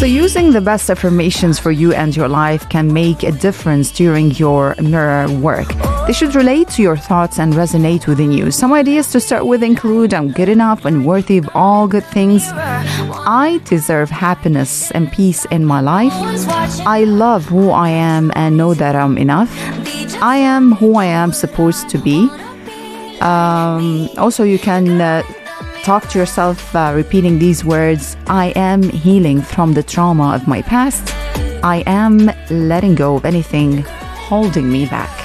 So using the best affirmations for you and your life can make a difference during your mirror work. They should relate to your thoughts and resonate within you. Some ideas to start with include: I'm good enough and worthy of all good things. I deserve happiness and peace in my life. I love who I am and know that I'm enough. I am who I am supposed to be. Also, you can talk to yourself repeating these words: I am healing from the trauma of my past. I am letting go of anything holding me back.